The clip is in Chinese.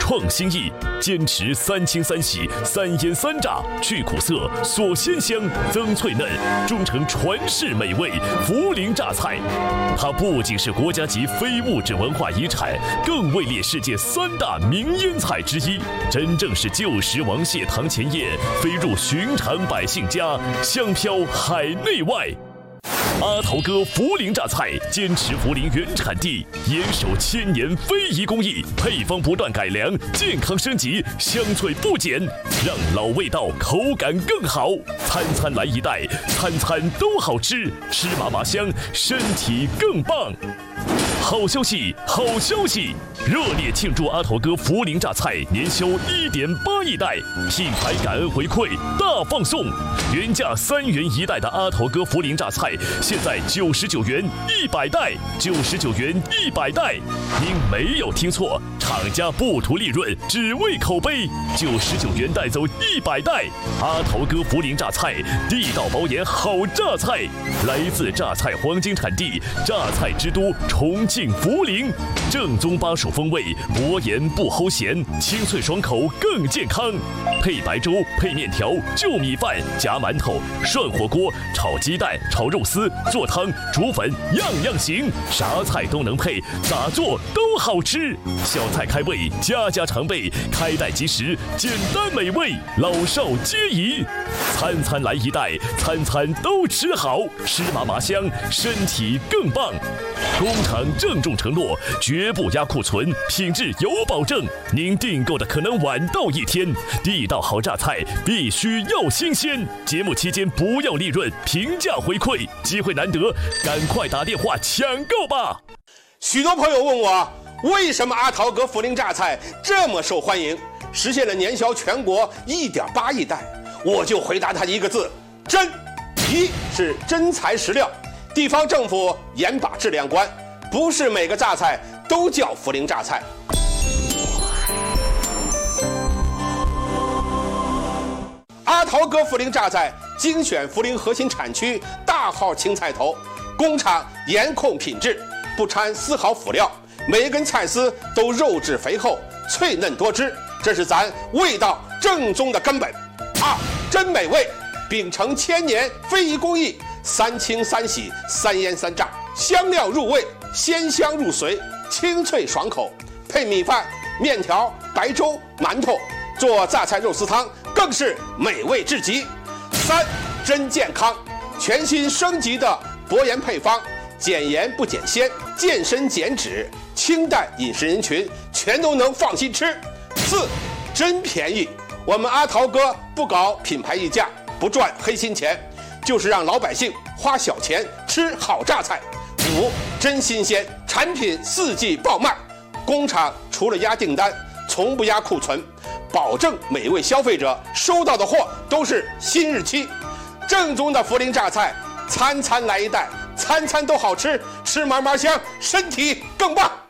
创新意，坚持3清3洗3腌3炸，去苦涩，锁鲜香，增脆嫩，终成传世美味涪陵榨菜。它不仅是国家级非物质文化遗产，更位列世界3大名腌菜之一，真正是旧时王谢堂前燕，飞入寻常百姓家，香飘海内外。阿桃哥涪陵榨菜坚持涪陵原产地，严守1000年非遗工艺，配方不断改良，健康升级，香脆不减，让老味道口感更好。餐餐来一袋，餐餐都好吃，吃麻麻香，身体更棒。好消息，好消息！热烈庆祝阿桃哥涪陵榨菜年销1.8亿袋，品牌感恩回馈大放送，原价3元1袋的阿桃哥涪陵榨菜，现在99元100袋，99元100袋。您没有听错，厂家不图利润，只为口碑，99元带走100袋。阿桃哥涪陵榨菜，地道保研好榨菜，来自榨菜黄金产地，榨菜之都重庆涪陵，正宗巴蜀风味，薄盐不齁咸，清脆爽口更健康。配白粥，配面条，就米饭，夹馒头，涮火锅，炒鸡蛋，炒肉丝，做汤，煮粉，样样行，啥菜都能配，咋做都好吃。小菜开胃，家家常备，开袋即食，简单美味，老少皆宜。餐餐来一袋，餐餐都吃好，吃麻麻香，身体更棒。工厂郑重承诺，绝不压库存，品质有保证。您订购的可能晚到1天，地道好榨菜必须要新鲜。节目期间不要利润，平价回馈，机会难得，赶快打电话抢购吧！ 许多朋友问我，为什么阿桃哥涪陵榨菜这么受欢迎，实现了年销全国1.8亿袋？我就回答他一个字：真。一是真材实料，地方政府严把质量关，不是每个榨菜都叫涪陵榨菜。阿桃哥涪陵榨菜精选涪陵核心产区大号青菜头，工厂严控品质，不掺丝毫辅料，每一根菜丝都肉质肥厚，脆嫩多汁，这是咱味道正宗的根本。二，真美味，秉承1000年非遗工艺，3清3洗3腌3炸，香料入味，鲜香入髓，清脆爽口，配米饭、面条、白粥、馒头，做榨菜肉丝汤更是美味至极。三，真健康，全新升级的薄盐配方，减盐不减鲜，健身减脂，清淡饮食人群全都能放心吃。四，真便宜，我们阿桃哥不搞品牌溢价，不赚黑心钱，就是让老百姓花小钱吃好榨菜。五，真新鲜，产品4季爆卖，工厂除了压订单，从不压库存，保证每位消费者收到的货都是新日期。正宗的涪陵榨菜，餐餐来一袋，餐餐都好吃，吃嘛嘛香，身体更棒。